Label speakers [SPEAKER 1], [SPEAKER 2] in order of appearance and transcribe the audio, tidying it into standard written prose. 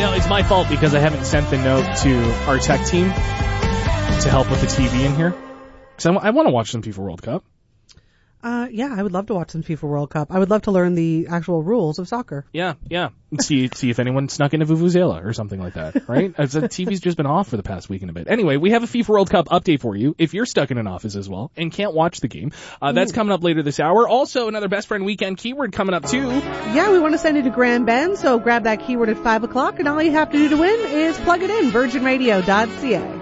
[SPEAKER 1] it's my fault because I haven't sent the note to our tech team to help with the TV in here. Because I want to watch some FIFA World Cup.
[SPEAKER 2] Yeah, I would love to watch some FIFA World Cup. I would love to learn the actual rules of soccer.
[SPEAKER 1] Yeah. See if anyone snuck into Vuvuzela or something like that, right? As the TV's just been off for the past week and a bit. Anyway, we have a FIFA World Cup update for you if you're stuck in an office as well and can't watch the game. That's coming up later this hour. Also, another Best Friend Weekend keyword coming up too.
[SPEAKER 2] Yeah, we want to send you to Grand Bend, so grab that keyword at 5 o'clock, and all you have to do to win is plug it in, virginradio.ca.